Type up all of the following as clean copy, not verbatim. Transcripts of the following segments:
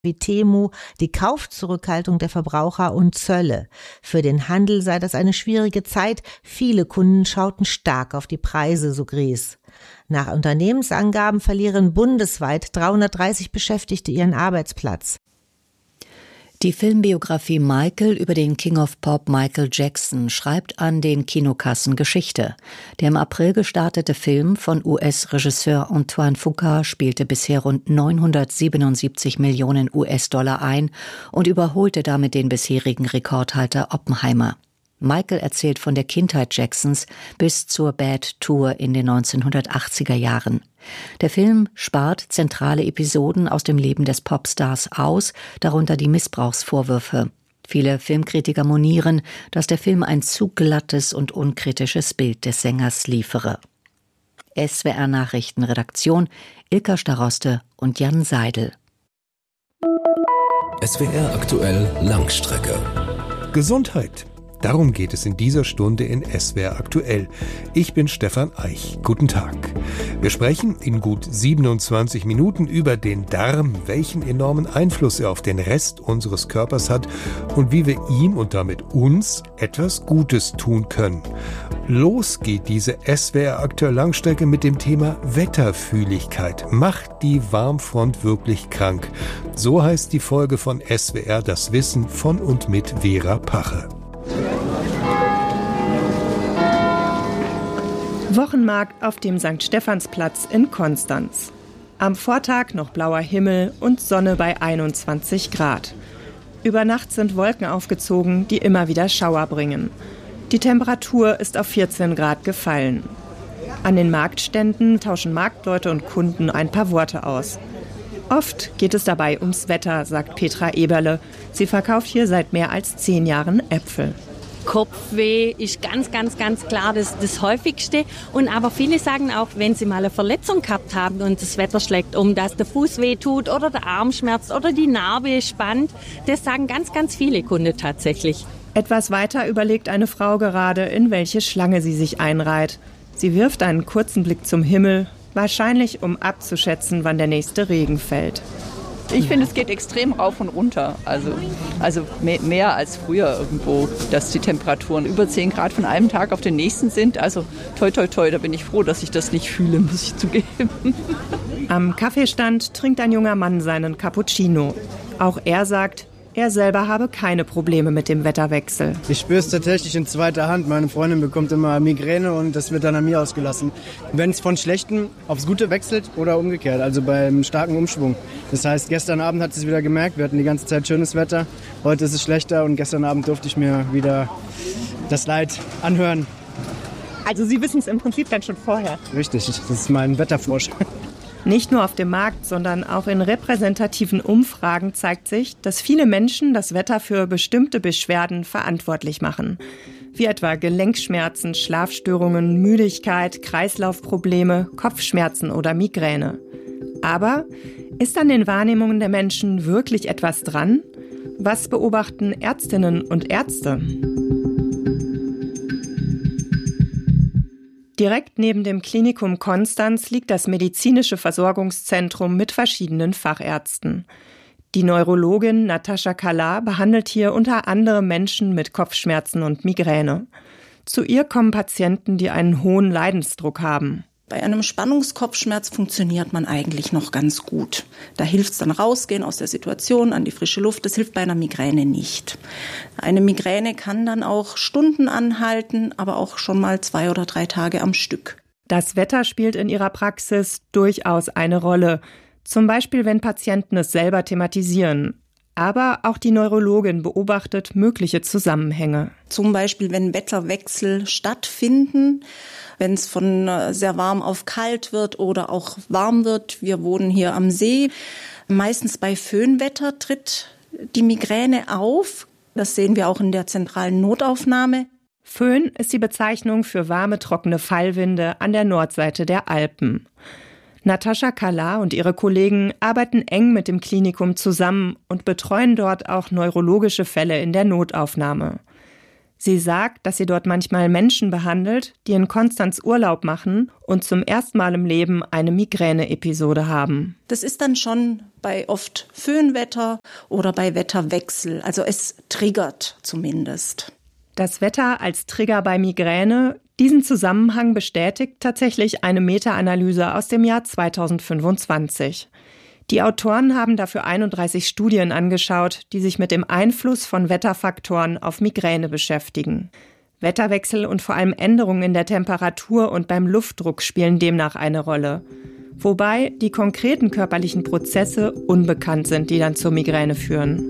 wie Temu, die Kaufzurückhaltung der Verbraucher und Zölle. Für den Handel sei das eine schwierige Zeit. Viele Kunden schauten stark auf die Preise, so Gries. Nach Unternehmensangaben verlieren bundesweit 330 Beschäftigte ihren Arbeitsplatz. Die Filmbiografie Michael über den King of Pop Michael Jackson schreibt an den Kinokassen Geschichte. Der im April gestartete Film von US-Regisseur Antoine Fuqua spielte bisher rund 977 Millionen US-Dollar ein und überholte damit den bisherigen Rekordhalter Oppenheimer. Michael erzählt von der Kindheit Jacksons bis zur Bad Tour in den 1980er Jahren. Der Film spart zentrale Episoden aus dem Leben des Popstars aus, darunter die Missbrauchsvorwürfe. Viele Filmkritiker monieren, dass der Film ein zu glattes und unkritisches Bild des Sängers liefere. SWR Nachrichtenredaktion Ilka Staroste und Jan Seidel. SWR aktuell Langstrecke. Gesundheit. Darum geht es in dieser Stunde in SWR aktuell. Ich bin Stefan Eich. Guten Tag. Wir sprechen in gut 27 Minuten über den Darm, welchen enormen Einfluss er auf den Rest unseres Körpers hat und wie wir ihm und damit uns etwas Gutes tun können. Los geht diese SWR aktuell Langstrecke mit dem Thema Wetterfühligkeit. Macht die Warmfront wirklich krank? So heißt die Folge von SWR Das Wissen von und mit Vera Pache. Wochenmarkt auf dem St. Stephansplatz in Konstanz. Am Vortag noch blauer Himmel und Sonne bei 21 Grad. Über Nacht sind Wolken aufgezogen, die immer wieder Schauer bringen. Die Temperatur ist auf 14 Grad gefallen. An den Marktständen tauschen Marktleute und Kunden ein paar Worte aus. Oft geht es dabei ums Wetter, sagt Petra Eberle. Sie verkauft hier seit mehr als 10 Jahren Äpfel. Kopfweh ist ganz klar das Häufigste. Und aber viele sagen auch, wenn sie mal eine Verletzung gehabt haben und das Wetter schlägt um, dass der Fuß weh tut oder der Arm schmerzt oder die Narbe spannt. Das sagen ganz viele Kunden tatsächlich. Etwas weiter überlegt eine Frau gerade, in welche Schlange sie sich einreiht. Sie wirft einen kurzen Blick zum Himmel, wahrscheinlich um abzuschätzen, wann der nächste Regen fällt. Ich finde, es geht extrem rauf und runter. Also mehr als früher irgendwo, dass die Temperaturen über 10 Grad von einem Tag auf den nächsten sind. Also toi, da bin ich froh, dass ich das nicht fühle, muss ich zugeben. Am Kaffeestand trinkt ein junger Mann seinen Cappuccino. Auch er sagt, er selber habe keine Probleme mit dem Wetterwechsel. Ich spüre es tatsächlich in zweiter Hand. Meine Freundin bekommt immer Migräne und das wird dann an mir ausgelassen. Wenn es von Schlechtem aufs Gute wechselt oder umgekehrt, also beim starken Umschwung. Das heißt, gestern Abend hat sie es wieder gemerkt, wir hatten die ganze Zeit schönes Wetter. Heute ist es schlechter und gestern Abend durfte ich mir wieder das Leid anhören. Also Sie wissen es im Prinzip dann schon vorher? Richtig, das ist mein Wetterforscher. Nicht nur auf dem Markt, sondern auch in repräsentativen Umfragen zeigt sich, dass viele Menschen das Wetter für bestimmte Beschwerden verantwortlich machen. Wie etwa Gelenkschmerzen, Schlafstörungen, Müdigkeit, Kreislaufprobleme, Kopfschmerzen oder Migräne. Aber ist an den Wahrnehmungen der Menschen wirklich etwas dran? Was beobachten Ärztinnen und Ärzte? Direkt neben dem Klinikum Konstanz liegt das medizinische Versorgungszentrum mit verschiedenen Fachärzten. Die Neurologin Natascha Kalla behandelt hier unter anderem Menschen mit Kopfschmerzen und Migräne. Zu ihr kommen Patienten, die einen hohen Leidensdruck haben. Bei einem Spannungskopfschmerz funktioniert man eigentlich noch ganz gut. Da hilft es dann rausgehen aus der Situation, an die frische Luft. Das hilft bei einer Migräne nicht. Eine Migräne kann dann auch Stunden anhalten, aber auch schon mal 2 oder 3 Tage am Stück. Das Wetter spielt in ihrer Praxis durchaus eine Rolle. Zum Beispiel, wenn Patienten es selber thematisieren. Aber auch die Neurologin beobachtet mögliche Zusammenhänge. Zum Beispiel, wenn Wetterwechsel stattfinden, wenn es von sehr warm auf kalt wird oder auch warm wird. Wir wohnen hier am See. Meistens bei Föhnwetter tritt die Migräne auf. Das sehen wir auch in der zentralen Notaufnahme. Föhn ist die Bezeichnung für warme, trockene Fallwinde an der Nordseite der Alpen. Natascha Kalla und ihre Kollegen arbeiten eng mit dem Klinikum zusammen und betreuen dort auch neurologische Fälle in der Notaufnahme. Sie sagt, dass sie dort manchmal Menschen behandelt, die in Konstanz Urlaub machen und zum ersten Mal im Leben eine Migräne-Episode haben. Das ist dann schon bei oft Föhnwetter oder bei Wetterwechsel. Also es triggert zumindest. Das Wetter als Trigger bei Migräne, diesen Zusammenhang bestätigt tatsächlich eine Meta-Analyse aus dem Jahr 2025. Die Autoren haben dafür 31 Studien angeschaut, die sich mit dem Einfluss von Wetterfaktoren auf Migräne beschäftigen. Wetterwechsel und vor allem Änderungen in der Temperatur und beim Luftdruck spielen demnach eine Rolle. Wobei die konkreten körperlichen Prozesse unbekannt sind, die dann zur Migräne führen.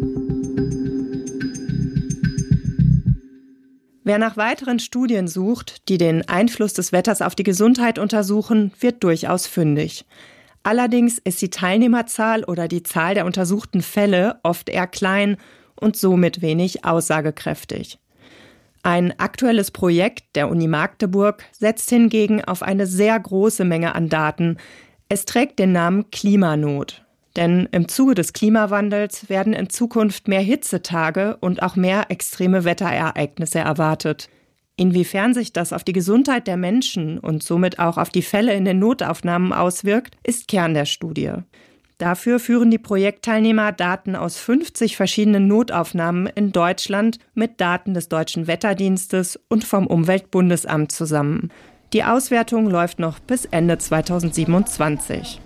Wer nach weiteren Studien sucht, die den Einfluss des Wetters auf die Gesundheit untersuchen, wird durchaus fündig. Allerdings ist die Teilnehmerzahl oder die Zahl der untersuchten Fälle oft eher klein und somit wenig aussagekräftig. Ein aktuelles Projekt der Uni Magdeburg setzt hingegen auf eine sehr große Menge an Daten. Es trägt den Namen Klimanot. Denn im Zuge des Klimawandels werden in Zukunft mehr Hitzetage und auch mehr extreme Wetterereignisse erwartet. Inwiefern sich das auf die Gesundheit der Menschen und somit auch auf die Fälle in den Notaufnahmen auswirkt, ist Kern der Studie. Dafür führen die Projektteilnehmer Daten aus 50 verschiedenen Notaufnahmen in Deutschland mit Daten des Deutschen Wetterdienstes und vom Umweltbundesamt zusammen. Die Auswertung läuft noch bis Ende 2027.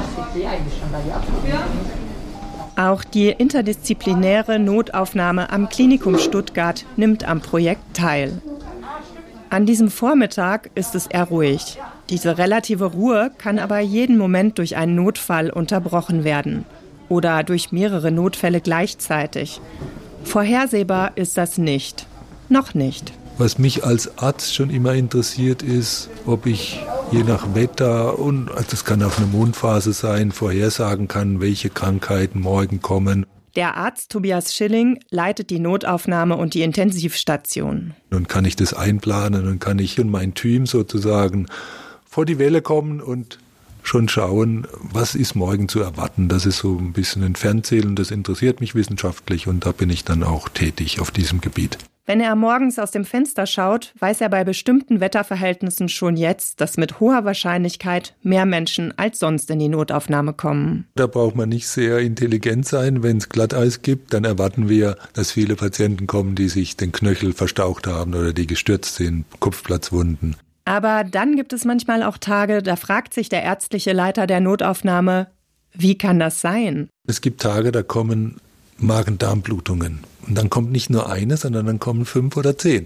Auch die interdisziplinäre Notaufnahme am Klinikum Stuttgart nimmt am Projekt teil. An diesem Vormittag ist es eher ruhig. Diese relative Ruhe kann aber jeden Moment durch einen Notfall unterbrochen werden oder durch mehrere Notfälle gleichzeitig. Vorhersehbar ist das nicht. Noch nicht. Was mich als Arzt schon immer interessiert ist, ob ich je nach Wetter und das kann auch eine Mondphase sein, vorhersagen kann, welche Krankheiten morgen kommen. Der Arzt Tobias Schilling leitet die Notaufnahme und die Intensivstation. Nun kann ich das einplanen und kann ich und mein Team sozusagen vor die Welle kommen und schon schauen, was ist morgen zu erwarten. Das ist so ein bisschen ein Fernzählen, das interessiert mich wissenschaftlich und da bin ich dann auch tätig auf diesem Gebiet. Wenn er morgens aus dem Fenster schaut, weiß er bei bestimmten Wetterverhältnissen schon jetzt, dass mit hoher Wahrscheinlichkeit mehr Menschen als sonst in die Notaufnahme kommen. Da braucht man nicht sehr intelligent sein. Wenn es Glatteis gibt, dann erwarten wir, dass viele Patienten kommen, die sich den Knöchel verstaucht haben oder die gestürzt sind, Kopfplatzwunden. Aber dann gibt es manchmal auch Tage, da fragt sich der ärztliche Leiter der Notaufnahme, wie kann das sein? Es gibt Tage, da kommen Magen-Darm-Blutungen. Und dann kommt nicht nur eine, sondern dann kommen 5 oder 10.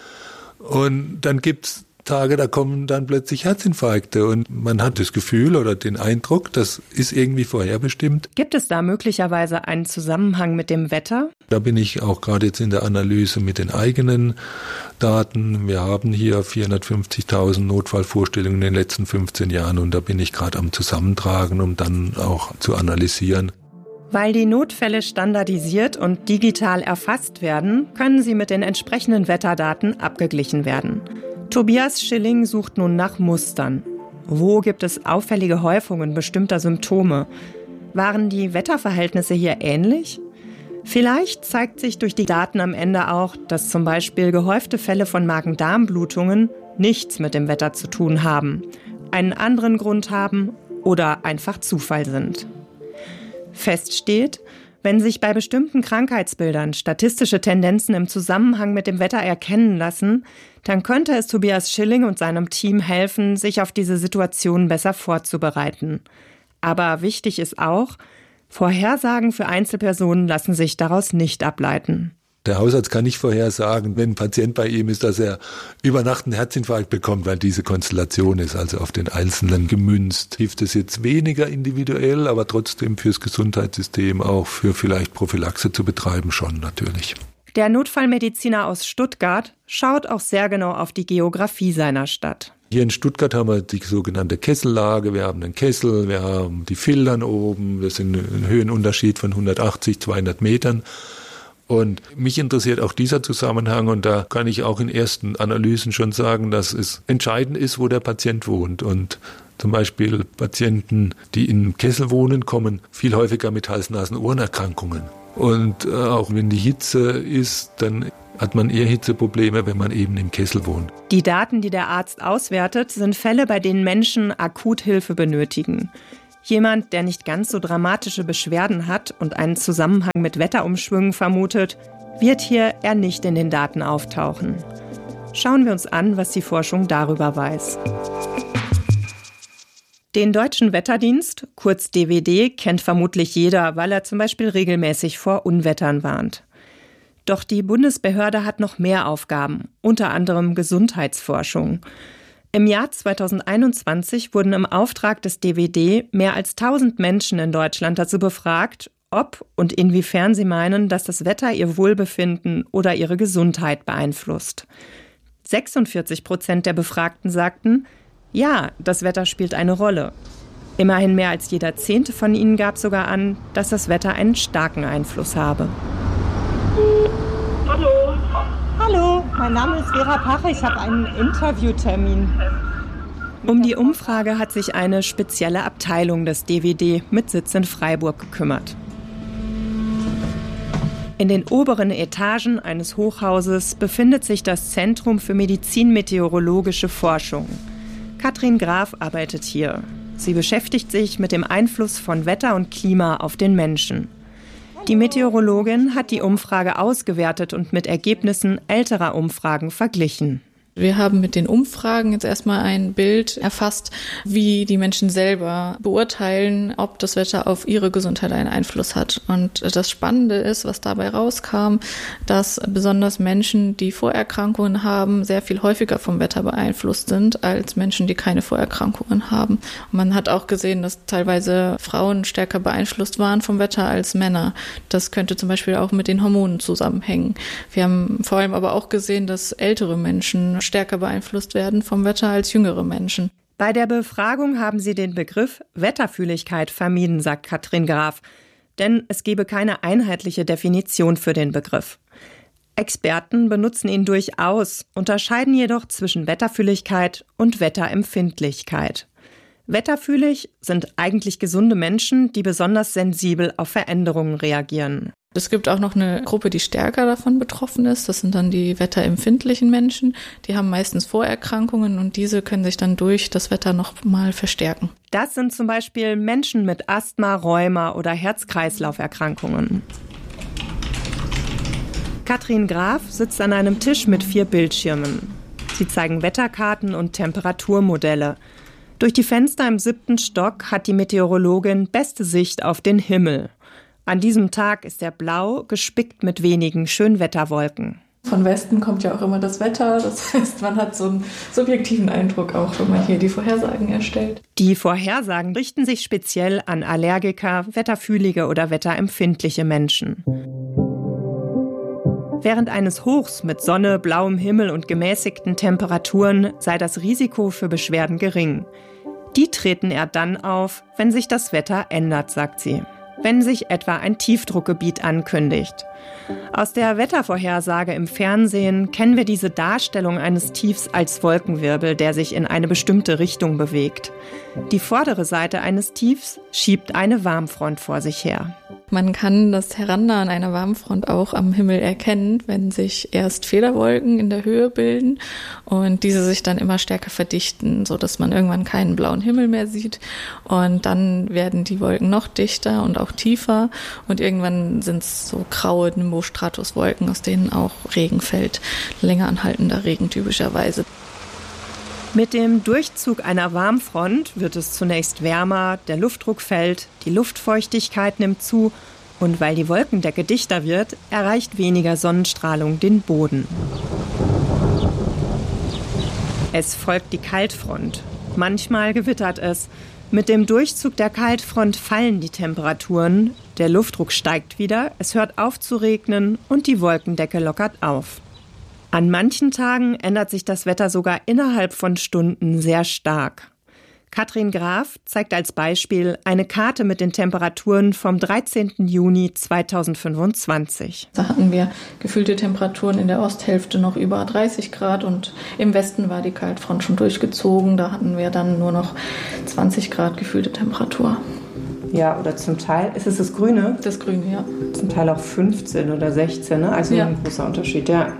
Und dann gibt's Tage, da kommen dann plötzlich Herzinfarkte und man hat das Gefühl oder den Eindruck, das ist irgendwie vorherbestimmt. Gibt es da möglicherweise einen Zusammenhang mit dem Wetter? Da bin ich auch gerade jetzt in der Analyse mit den eigenen Daten. Wir haben hier 450.000 Notfallvorstellungen in den letzten 15 Jahren und da bin ich gerade am Zusammentragen, um dann auch zu analysieren. Weil die Notfälle standardisiert und digital erfasst werden, können sie mit den entsprechenden Wetterdaten abgeglichen werden. Tobias Schilling sucht nun nach Mustern. Wo gibt es auffällige Häufungen bestimmter Symptome? Waren die Wetterverhältnisse hier ähnlich? Vielleicht zeigt sich durch die Daten am Ende auch, dass zum Beispiel gehäufte Fälle von Magen-Darm-Blutungen nichts mit dem Wetter zu tun haben, einen anderen Grund haben oder einfach Zufall sind. Fest steht, wenn sich bei bestimmten Krankheitsbildern statistische Tendenzen im Zusammenhang mit dem Wetter erkennen lassen, dann könnte es Tobias Schilling und seinem Team helfen, sich auf diese Situation besser vorzubereiten. Aber wichtig ist auch, Vorhersagen für Einzelpersonen lassen sich daraus nicht ableiten. Der Hausarzt kann nicht vorhersagen, wenn ein Patient bei ihm ist, dass er über Nacht einen Herzinfarkt bekommt, weil diese Konstellation ist, also auf den Einzelnen gemünzt. Hilft es jetzt weniger individuell, aber trotzdem fürs Gesundheitssystem, auch für vielleicht Prophylaxe zu betreiben, schon natürlich. Der Notfallmediziner aus Stuttgart schaut auch sehr genau auf die Geografie seiner Stadt. Hier in Stuttgart haben wir die sogenannte Kessellage, wir haben einen Kessel, wir haben die Filtern oben, das ist ein Höhenunterschied von 180, 200 Metern. Und mich interessiert auch dieser Zusammenhang und da kann ich auch in ersten Analysen schon sagen, dass es entscheidend ist, wo der Patient wohnt. Und zum Beispiel Patienten, die im Kessel wohnen, kommen viel häufiger mit Hals-Nasen-Ohrenerkrankungen. Und auch wenn die Hitze ist, dann hat man eher Hitzeprobleme, wenn man eben im Kessel wohnt. Die Daten, die der Arzt auswertet, sind Fälle, bei denen Menschen akut Hilfe benötigen. Jemand, der nicht ganz so dramatische Beschwerden hat und einen Zusammenhang mit Wetterumschwüngen vermutet, wird hier eher nicht in den Daten auftauchen. Schauen wir uns an, was die Forschung darüber weiß. Den Deutschen Wetterdienst, kurz DWD, kennt vermutlich jeder, weil er zum Beispiel regelmäßig vor Unwettern warnt. Doch die Bundesbehörde hat noch mehr Aufgaben, unter anderem Gesundheitsforschung. Im Jahr 2021 wurden im Auftrag des DWD mehr als 1000 Menschen in Deutschland dazu befragt, ob und inwiefern sie meinen, dass das Wetter ihr Wohlbefinden oder ihre Gesundheit beeinflusst. 46% der Befragten sagten, ja, das Wetter spielt eine Rolle. Immerhin mehr als jeder 10. von ihnen gab sogar an, dass das Wetter einen starken Einfluss habe. Hallo, mein Name ist Vera Pache, ich habe einen Interviewtermin. Um die Umfrage hat sich eine spezielle Abteilung des DWD mit Sitz in Freiburg gekümmert. In den oberen Etagen eines Hochhauses befindet sich das Zentrum für Medizin-Meteorologische Forschung. Katrin Graf arbeitet hier. Sie beschäftigt sich mit dem Einfluss von Wetter und Klima auf den Menschen. Die Meteorologin hat die Umfrage ausgewertet und mit Ergebnissen älterer Umfragen verglichen. Wir haben mit den Umfragen jetzt erstmal ein Bild erfasst, wie die Menschen selber beurteilen, ob das Wetter auf ihre Gesundheit einen Einfluss hat. Und das Spannende ist, was dabei rauskam, dass besonders Menschen, die Vorerkrankungen haben, sehr viel häufiger vom Wetter beeinflusst sind, als Menschen, die keine Vorerkrankungen haben. Und man hat auch gesehen, dass teilweise Frauen stärker beeinflusst waren vom Wetter als Männer. Das könnte zum Beispiel auch mit den Hormonen zusammenhängen. Wir haben vor allem aber auch gesehen, dass ältere Menschen stärker beeinflusst werden vom Wetter als jüngere Menschen. Bei der Befragung haben sie den Begriff Wetterfühligkeit vermieden, sagt Katrin Graf. Denn es gebe keine einheitliche Definition für den Begriff. Experten benutzen ihn durchaus, unterscheiden jedoch zwischen Wetterfühligkeit und Wetterempfindlichkeit. Wetterfühlig sind eigentlich gesunde Menschen, die besonders sensibel auf Veränderungen reagieren. Es gibt auch noch eine Gruppe, die stärker davon betroffen ist. Das sind dann die wetterempfindlichen Menschen. Die haben meistens Vorerkrankungen und diese können sich dann durch das Wetter noch mal verstärken. Das sind zum Beispiel Menschen mit Asthma, Rheuma oder Herz-Kreislauf-Erkrankungen. Katrin Graf sitzt an einem Tisch mit 4 Bildschirmen. Sie zeigen Wetterkarten und Temperaturmodelle. Durch die Fenster im 7. Stock hat die Meteorologin beste Sicht auf den Himmel. An diesem Tag ist er blau, gespickt mit wenigen Schönwetterwolken. Von Westen kommt ja auch immer das Wetter. Das heißt, man hat so einen subjektiven Eindruck auch, wenn man hier die Vorhersagen erstellt. Die Vorhersagen richten sich speziell an Allergiker, wetterfühlige oder wetterempfindliche Menschen. Während eines Hochs mit Sonne, blauem Himmel und gemäßigten Temperaturen sei das Risiko für Beschwerden gering. Die treten eher dann auf, wenn sich das Wetter ändert, sagt sie. Wenn sich etwa ein Tiefdruckgebiet ankündigt. Aus der Wettervorhersage im Fernsehen kennen wir diese Darstellung eines Tiefs als Wolkenwirbel, der sich in eine bestimmte Richtung bewegt. Die vordere Seite eines Tiefs schiebt eine Warmfront vor sich her. Man kann das Herannahen einer Warmfront auch am Himmel erkennen, wenn sich erst Federwolken in der Höhe bilden und diese sich dann immer stärker verdichten, sodass man irgendwann keinen blauen Himmel mehr sieht. Und dann werden die Wolken noch dichter und auch tiefer und irgendwann sind es so graue Nimbostratuswolken, aus denen auch Regen fällt, länger anhaltender Regen typischerweise. Mit dem Durchzug einer Warmfront wird es zunächst wärmer, der Luftdruck fällt, die Luftfeuchtigkeit nimmt zu und weil die Wolkendecke dichter wird, erreicht weniger Sonnenstrahlung den Boden. Es folgt die Kaltfront. Manchmal gewittert es. Mit dem Durchzug der Kaltfront fallen die Temperaturen, der Luftdruck steigt wieder, es hört auf zu regnen und die Wolkendecke lockert auf. An manchen Tagen ändert sich das Wetter sogar innerhalb von Stunden sehr stark. Katrin Graf zeigt als Beispiel eine Karte mit den Temperaturen vom 13. Juni 2025. Da hatten wir gefühlte Temperaturen in der Osthälfte noch über 30 Grad und im Westen war die Kaltfront schon durchgezogen. Da hatten wir dann nur noch 20 Grad gefühlte Temperatur. Ja, oder zum Teil, ist es das Grüne? Das Grüne, ja. Zum Teil auch 15 oder 16, ne? Also ein großer Unterschied, ja.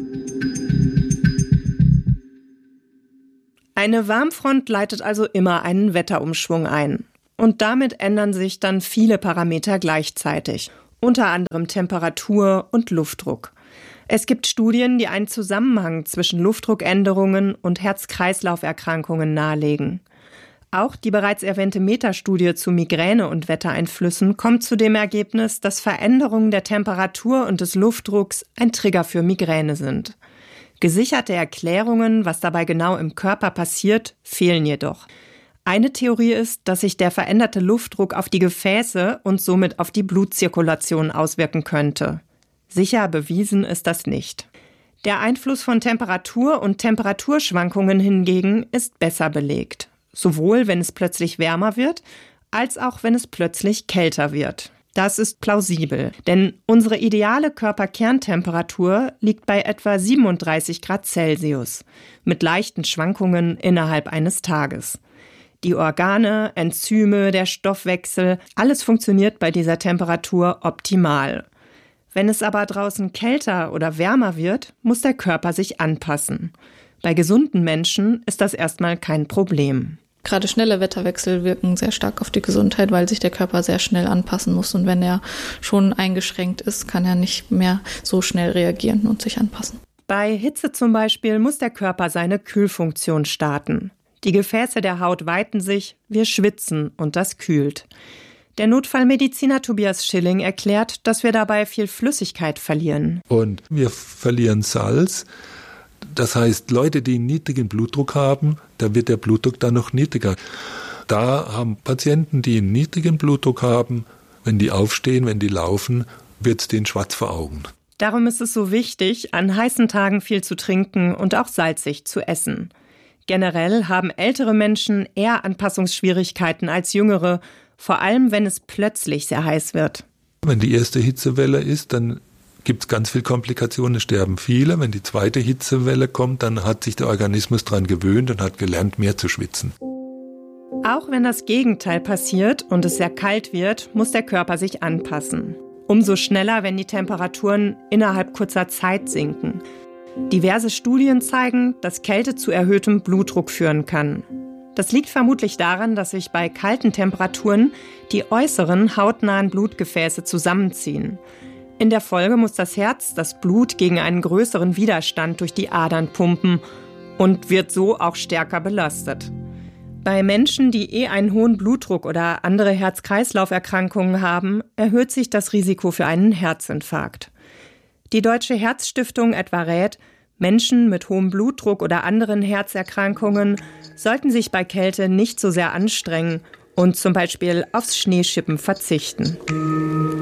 Eine Warmfront leitet also immer einen Wetterumschwung ein. Und damit ändern sich dann viele Parameter gleichzeitig, unter anderem Temperatur und Luftdruck. Es gibt Studien, die einen Zusammenhang zwischen Luftdruckänderungen und Herz-Kreislauf-Erkrankungen nahelegen. Auch die bereits erwähnte Metastudie zu Migräne und Wettereinflüssen kommt zu dem Ergebnis, dass Veränderungen der Temperatur und des Luftdrucks ein Trigger für Migräne sind. Gesicherte Erklärungen, was dabei genau im Körper passiert, fehlen jedoch. Eine Theorie ist, dass sich der veränderte Luftdruck auf die Gefäße und somit auf die Blutzirkulation auswirken könnte. Sicher bewiesen ist das nicht. Der Einfluss von Temperatur und Temperaturschwankungen hingegen ist besser belegt. Sowohl wenn es plötzlich wärmer wird, als auch wenn es plötzlich kälter wird. Das ist plausibel, denn unsere ideale Körperkerntemperatur liegt bei etwa 37 Grad Celsius, mit leichten Schwankungen innerhalb eines Tages. Die Organe, Enzyme, der Stoffwechsel, alles funktioniert bei dieser Temperatur optimal. Wenn es aber draußen kälter oder wärmer wird, muss der Körper sich anpassen. Bei gesunden Menschen ist das erstmal kein Problem. Gerade schnelle Wetterwechsel wirken sehr stark auf die Gesundheit, weil sich der Körper sehr schnell anpassen muss. Und wenn er schon eingeschränkt ist, kann er nicht mehr so schnell reagieren und sich anpassen. Bei Hitze zum Beispiel muss der Körper seine Kühlfunktion starten. Die Gefäße der Haut weiten sich, wir schwitzen und das kühlt. Der Notfallmediziner Tobias Schilling erklärt, dass wir dabei viel Flüssigkeit verlieren. Und wir verlieren Salz. Das heißt, Leute, die einen niedrigen Blutdruck haben, da wird der Blutdruck dann noch niedriger. Da haben Patienten, die einen niedrigen Blutdruck haben, wenn die aufstehen, wenn die laufen, wird es denen schwarz vor Augen. Darum ist es so wichtig, an heißen Tagen viel zu trinken und auch salzig zu essen. Generell haben ältere Menschen eher Anpassungsschwierigkeiten als jüngere, vor allem wenn es plötzlich sehr heiß wird. Wenn die erste Hitzewelle ist, dann gibt es ganz viele Komplikationen, es sterben viele. Wenn die zweite Hitzewelle kommt, dann hat sich der Organismus daran gewöhnt und hat gelernt, mehr zu schwitzen. Auch wenn das Gegenteil passiert und es sehr kalt wird, muss der Körper sich anpassen. Umso schneller, wenn die Temperaturen innerhalb kurzer Zeit sinken. Diverse Studien zeigen, dass Kälte zu erhöhtem Blutdruck führen kann. Das liegt vermutlich daran, dass sich bei kalten Temperaturen die äußeren hautnahen Blutgefäße zusammenziehen. In der Folge muss das Herz das Blut gegen einen größeren Widerstand durch die Adern pumpen und wird so auch stärker belastet. Bei Menschen, die einen hohen Blutdruck oder andere Herz-Kreislauf-Erkrankungen haben, erhöht sich das Risiko für einen Herzinfarkt. Die Deutsche Herzstiftung etwa rät, Menschen mit hohem Blutdruck oder anderen Herzerkrankungen sollten sich bei Kälte nicht so sehr anstrengen und zum Beispiel aufs Schneeschippen verzichten.